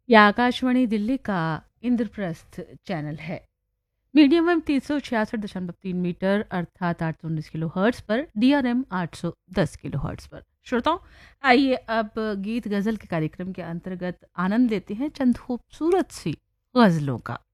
यह आकाशवाणी दिल्ली का इंद्रप्रस्थ चैनल है। मीडियम वेव 366.3 मीटर अर्थात 819 किलो हर्ट्स पर, DRM 810 किलो हर्ट्स पर। श्रोताओं, आइए अब गीत गज़ल के कार्यक्रम के अंतर्गत आनंद लेते हैं चंद खूबसूरत सी गज़लों का।